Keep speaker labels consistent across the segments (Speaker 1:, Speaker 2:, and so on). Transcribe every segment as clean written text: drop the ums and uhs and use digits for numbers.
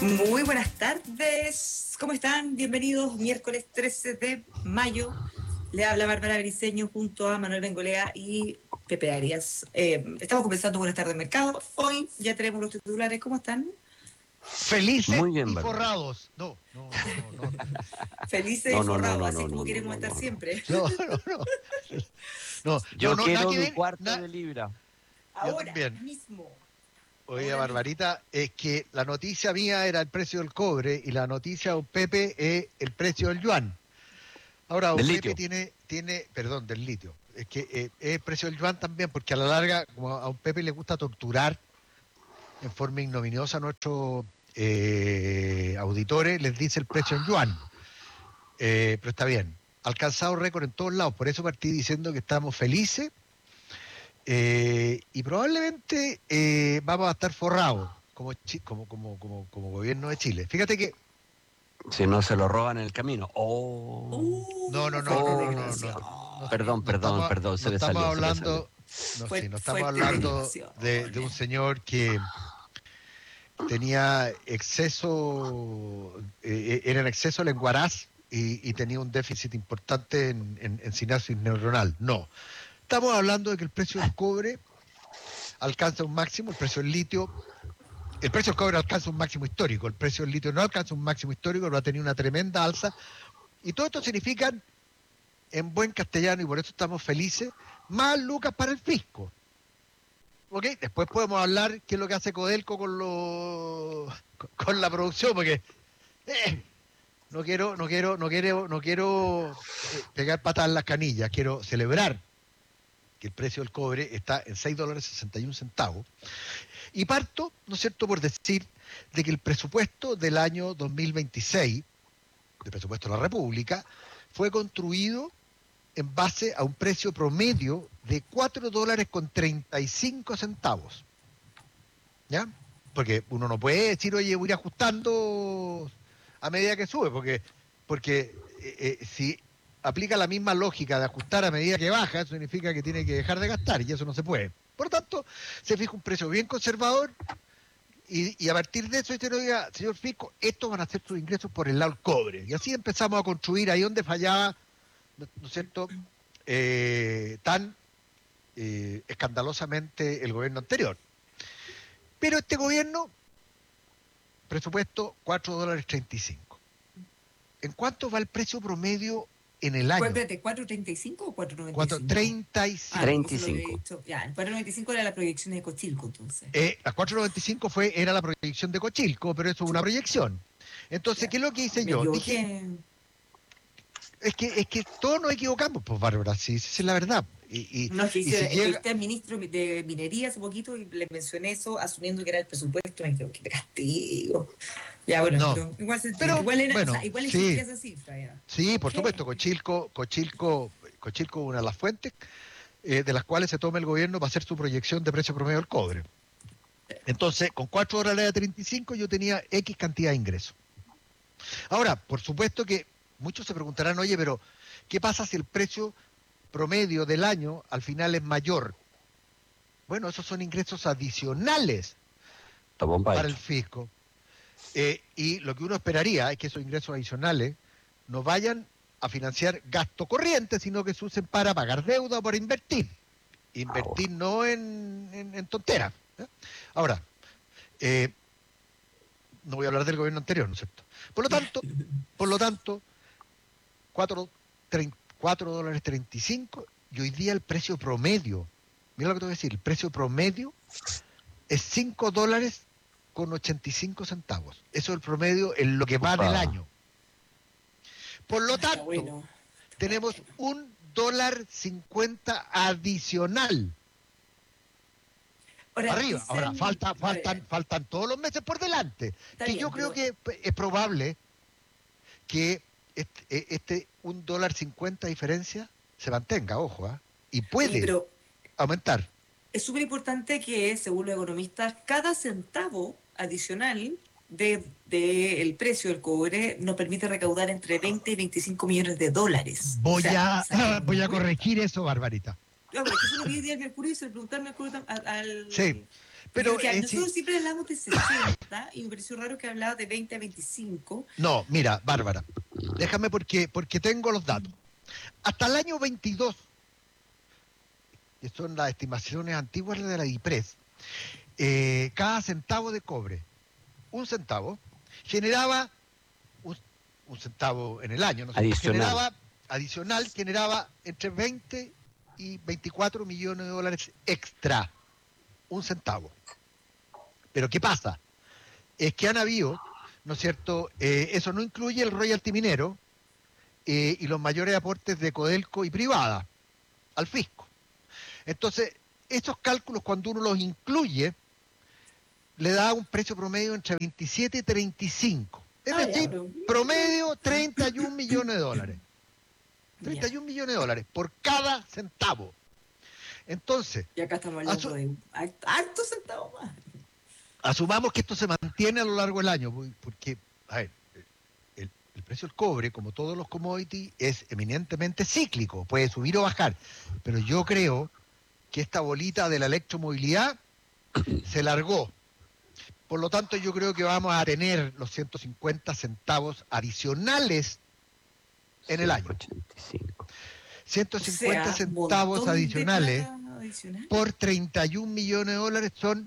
Speaker 1: Muy buenas tardes, ¿cómo están? Bienvenidos, miércoles 13 de mayo. Le habla Bárbara Briceño junto a Manuel Bengolea y Pepe Arias. Estamos comenzando Buenas tardes Mercado. Hoy ya tenemos los titulares, ¿cómo están?
Speaker 2: Felices
Speaker 3: Muy bien,
Speaker 2: y
Speaker 3: Bárbara.
Speaker 2: forrados. No.
Speaker 1: Felices y forrados, así como queremos estar siempre.
Speaker 3: Yo
Speaker 2: Nada
Speaker 3: quiero
Speaker 2: que
Speaker 3: mi
Speaker 2: ver.
Speaker 3: cuarto de libra.
Speaker 2: Yo
Speaker 1: Ahora
Speaker 2: también.
Speaker 1: mismo.
Speaker 2: Oye,
Speaker 1: Ahora mismo.
Speaker 2: Barbarita, es que la noticia mía era el precio del cobre y la noticia de don Pepe es el precio del yuan. Ahora, don
Speaker 3: Del
Speaker 2: Pepe
Speaker 3: litio.
Speaker 2: perdón, del litio. Es que es el precio del yuan también, porque a la larga, como a don Pepe le gusta torturar en forma ignominiosa a nuestros auditores, les dice el precio en yuan. Pero está bien. Alcanzado récord en todos lados, por eso partí diciendo que estamos felices y probablemente vamos a estar forrados como gobierno de Chile. Fíjate que
Speaker 3: Si no se lo roban en el camino. Oh.
Speaker 1: Fuerte
Speaker 3: Oh.
Speaker 1: declaración.
Speaker 3: Perdón,
Speaker 2: no
Speaker 3: se le
Speaker 2: estamos
Speaker 3: salió.
Speaker 2: hablando, no estamos
Speaker 1: Fuerte
Speaker 2: hablando
Speaker 1: declaración.
Speaker 2: de un señor que tenía exceso, era en exceso lenguaraz y tenía un déficit importante en sinapsis neuronal. No. Estamos hablando de que el precio del cobre alcanza un máximo, el precio del litio, el precio del cobre alcanza un máximo histórico, el precio del litio no alcanza un máximo histórico, pero ha tenido una tremenda alza, y todo esto significa, en buen castellano, y por eso estamos felices, más lucas para el fisco. ¿Ok? Después podemos hablar qué es lo que hace Codelco con la producción, porque no quiero pegar patas en las canillas, quiero celebrar que el precio del cobre está en $6.61. Y parto, ¿no es cierto?, por decir de que el presupuesto del año 2026, el presupuesto de la República, fue construido en base a un precio promedio de $4.35. ¿Ya? Porque uno no puede decir, oye, voy a ir ajustando a medida que sube, porque si aplica la misma lógica de ajustar a medida que baja, eso significa que tiene que dejar de gastar y eso no se puede. Por lo tanto, se fija un precio bien conservador y a partir de eso usted diga, señor Fisco, estos van a ser sus ingresos por el lado del cobre. Y así empezamos a construir ahí donde fallaba, ¿no es cierto?, tan escandalosamente el gobierno anterior. Pero este gobierno, presupuesto $4.35. ¿En cuánto va el precio promedio en el año?
Speaker 1: Espérate, ¿4.35 o 4.95?
Speaker 2: 4.35.
Speaker 1: Ah, porque eso lo había
Speaker 3: 35.
Speaker 1: dicho. Ya, el 4.95 era la proyección de Cochilco, entonces.
Speaker 2: Las 4.95 era la proyección de Cochilco, pero eso es una proyección. Entonces,
Speaker 1: Ya.
Speaker 2: ¿qué es lo que hice
Speaker 1: Me
Speaker 2: yo?
Speaker 1: equivoqué.
Speaker 2: Dije, es que todos nos equivocamos, pues, Bárbara, sí, esa es la verdad.
Speaker 1: No, es que,
Speaker 2: Y si
Speaker 1: es que
Speaker 2: llega...
Speaker 1: usted es ministro de Minería hace poquito y le mencioné eso asumiendo que era el presupuesto. Me dijo, qué castigo. Ya, bueno,
Speaker 2: No,
Speaker 1: pero igual se entiende.
Speaker 2: pero
Speaker 1: Igual era, o sea,
Speaker 2: bueno,
Speaker 1: igual
Speaker 2: sí,
Speaker 1: existía esa cifra, ya.
Speaker 2: sí, por
Speaker 1: Ok.
Speaker 2: supuesto, Cochilco es una de las fuentes de las cuales se toma el gobierno para hacer su proyección de precio promedio del cobre. Entonces, con $4.35 yo tenía X cantidad de ingresos. Ahora, por supuesto que muchos se preguntarán, oye, pero ¿qué pasa si el precio promedio del año al final es mayor? Bueno, esos son ingresos adicionales para el fisco. Y lo que uno esperaría es que esos ingresos adicionales no vayan a financiar gasto corriente, sino que se usen para pagar deuda o para invertir. Invertir no en tonteras. ¿Eh? Ahora, no voy a hablar del gobierno anterior, ¿no es cierto? Por lo tanto, $4.35 y hoy día el precio promedio, mira lo que te voy a decir, el precio promedio es $5.85. Eso es el promedio en lo que va del año. Por lo
Speaker 1: Está
Speaker 2: tanto,
Speaker 1: bueno.
Speaker 2: tenemos $1.50 adicional.
Speaker 1: Ahora,
Speaker 2: Arriba. Ahora,
Speaker 1: dicen,
Speaker 2: faltan todos los meses por delante.
Speaker 1: está
Speaker 2: Que
Speaker 1: bien,
Speaker 2: yo creo
Speaker 1: pero
Speaker 2: que es probable que este $1.50 diferencia se mantenga, ojo, y
Speaker 1: oye,
Speaker 2: puede
Speaker 1: pero
Speaker 2: aumentar.
Speaker 1: es súper importante que, según los economistas, cada centavo adicional el precio del cobre nos permite recaudar entre 20 y 25 millones de dólares. O
Speaker 2: Voy
Speaker 1: sea,
Speaker 2: a, voy a
Speaker 1: muy bueno.
Speaker 2: corregir eso, Barbarita.
Speaker 1: Claro, pero es que eso es lo que dice el Mercurio, y se le pregunta al Mercurio
Speaker 2: Sí, Pero
Speaker 1: nosotros siempre hablamos de 60 y me pareció raro que hablaba de 20 a 25.
Speaker 2: no, mira, Bárbara, déjame porque tengo los datos. Hasta el año 22, que son las estimaciones antiguas de la IPRES, cada centavo de cobre, un centavo, generaba un centavo en el año, ¿no? Generaba entre 20 y 24 millones de dólares extra, un centavo. Pero ¿qué pasa? Es que han habido, ¿no es cierto? Eso no incluye el royalty minero y los mayores aportes de Codelco y privada al fisco. Entonces, esos cálculos, cuando uno los incluye, le da un precio promedio entre 27 y 35. Es decir, promedio 31 millones de dólares. 31 millones de dólares por cada centavo. Entonces...
Speaker 1: Y acá estamos hablando de hartos centavos más.
Speaker 2: Asumamos que esto se mantiene a lo largo del año, porque, a ver, el precio del cobre, como todos los commodities, es eminentemente cíclico, puede subir o bajar. Pero yo creo que esta bolita de la electromovilidad se largó. Por lo tanto, yo creo que vamos a tener los 150 centavos adicionales en el año.
Speaker 3: 85.
Speaker 2: 150 centavos adicionales por 31 millones de dólares son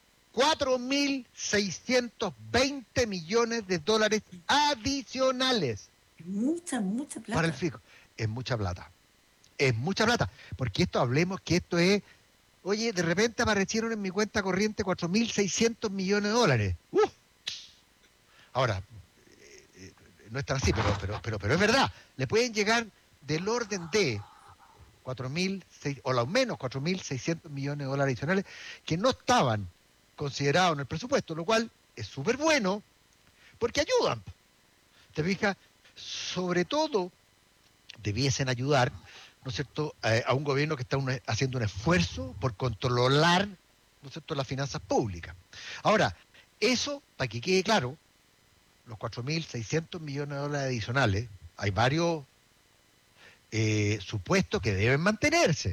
Speaker 2: 4.620 millones de dólares adicionales.
Speaker 1: Mucha plata.
Speaker 2: Para el fisco. Es mucha plata. Es mucha plata. Porque hablemos que esto es... Oye, de repente aparecieron en mi cuenta corriente 4.600 millones de dólares. Ahora, no es tan así, pero es verdad. Le pueden llegar del orden de 4.600, o al menos 4.600 millones de dólares adicionales que no estaban considerados en el presupuesto, lo cual es súper bueno porque ayudan. ¿Te fijas? Sobre todo debiesen ayudar, ¿no es cierto?, a un gobierno que está haciendo un esfuerzo por controlar, ¿no es cierto?, las finanzas públicas. Ahora, eso, para que quede claro, los 4.600 millones de dólares adicionales, hay varios supuestos que deben mantenerse,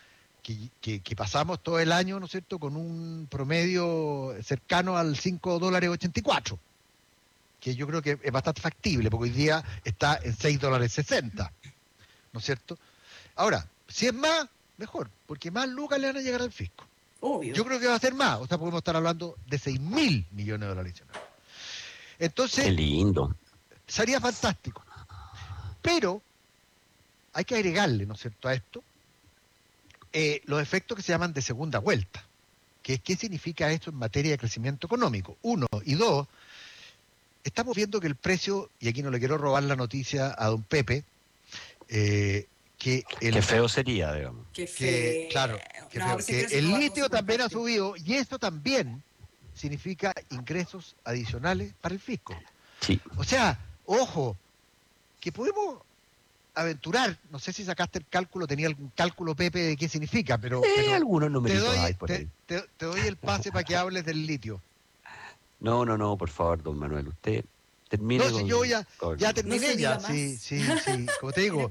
Speaker 2: que pasamos todo el año, ¿no es cierto?, con un promedio cercano al $5.84, que yo creo que es bastante factible, porque hoy día está en $6.60, ¿no es cierto? Ahora, si es más, mejor, porque más lucas le van a llegar al fisco.
Speaker 1: Obvio.
Speaker 2: Yo creo que va a ser más, o sea, podemos estar hablando de 6.000 millones de dólares adicionales. Entonces,
Speaker 3: qué lindo.
Speaker 2: Sería fantástico. Pero hay que agregarle, ¿no es cierto?, a esto los efectos que se llaman de segunda vuelta. ¿Qué significa esto en materia de crecimiento económico? Uno, y dos, estamos viendo que el precio, y aquí no le quiero robar la noticia a don Pepe,
Speaker 3: Qué feo sería, digamos.
Speaker 2: Claro, que el litio también ha subido, y esto también significa ingresos adicionales para el fisco.
Speaker 3: Sí.
Speaker 2: O sea, ojo, que podemos aventurar, no sé si sacaste el cálculo, tenía algún cálculo, Pepe, de qué significa, pero
Speaker 3: algunos numeritos hay por ahí.
Speaker 2: Te doy el pase para que hables del litio.
Speaker 3: No, por favor, don Manuel, usted termine.
Speaker 2: No, si yo ya terminé,
Speaker 1: no
Speaker 2: ya, sí, como te digo,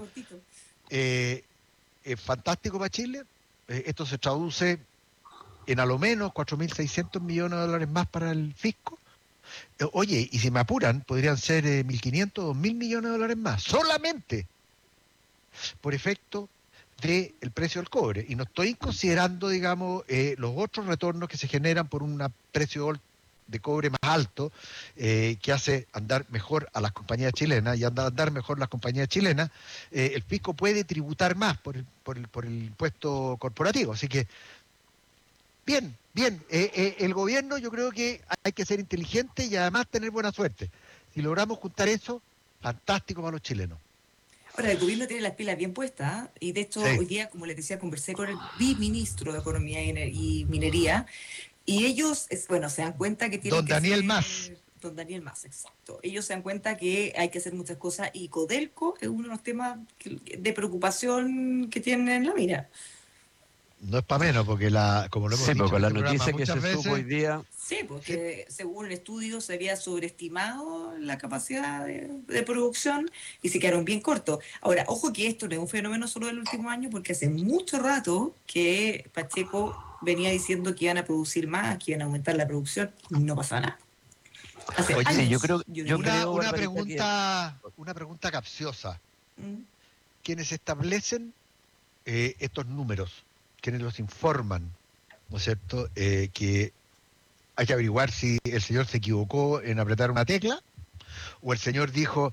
Speaker 2: es fantástico para Chile. Esto se traduce en a lo menos 4.600 millones de dólares más para el fisco. Oye, y si me apuran, podrían ser 1.500, 2.000 millones de dólares más, solamente por efecto del precio del cobre. Y no estoy considerando, digamos, los otros retornos que se generan por un precio de cobre más alto, que hace andar mejor a las compañías chilenas, y andar mejor las compañías chilenas, el fisco puede tributar más por el impuesto corporativo. Así que, bien, el gobierno, yo creo que hay que ser inteligente y además tener buena suerte. Si logramos juntar eso, fantástico para los chilenos.
Speaker 1: Ahora, el gobierno tiene las pilas bien puestas, y de hecho hoy día, como les decía, conversé con el viceministro de Economía y Minería, y ellos, se dan cuenta que tienen
Speaker 2: Don Daniel Mas.
Speaker 1: Don Daniel Mas, exacto. Ellos se dan cuenta que hay que hacer muchas cosas, y Codelco es uno de los temas de preocupación que tienen en la mira.
Speaker 2: No es para menos, porque como lo hemos dicho
Speaker 3: con la
Speaker 2: en este
Speaker 3: noticia
Speaker 2: programa
Speaker 3: que se
Speaker 2: muchas
Speaker 3: supo hoy
Speaker 2: veces,
Speaker 3: día.
Speaker 1: Sí, porque según el estudio se había sobreestimado la capacidad de producción y se quedaron bien cortos. Ahora, ojo que esto no es un fenómeno solo del último año, porque hace mucho rato que Pacheco venía diciendo que iban a producir más, que iban a aumentar la producción, y no pasaba nada. Hace
Speaker 3: Oye,
Speaker 1: años.
Speaker 3: yo creo- yo
Speaker 1: diría.
Speaker 3: creo-
Speaker 2: Una
Speaker 3: Barbarita,
Speaker 2: una pregunta capciosa.
Speaker 1: Mm.
Speaker 2: Quienes establecen estos números, quienes los informan, ¿no es cierto? Que hay que averiguar si el señor se equivocó en apretar una tecla o el señor dijo,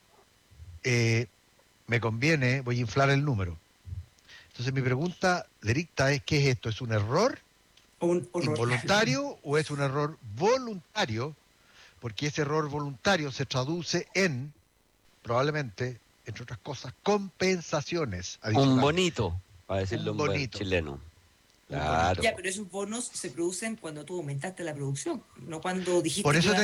Speaker 2: me conviene, voy a inflar el número. Entonces mi pregunta directa es, ¿qué es esto? ¿Es un error
Speaker 1: Un horror.
Speaker 2: involuntario o es un error voluntario? Porque ese error voluntario se traduce en, probablemente, entre otras cosas, compensaciones
Speaker 3: un
Speaker 2: adicionales.
Speaker 3: bonito, para decirlo
Speaker 2: Un
Speaker 3: en buen
Speaker 2: bonito.
Speaker 3: chileno.
Speaker 2: Un
Speaker 3: Claro.
Speaker 1: Ya, pero esos bonos se producen cuando tú aumentaste la producción, no cuando dijiste
Speaker 2: Por
Speaker 1: que
Speaker 2: eso
Speaker 1: iba a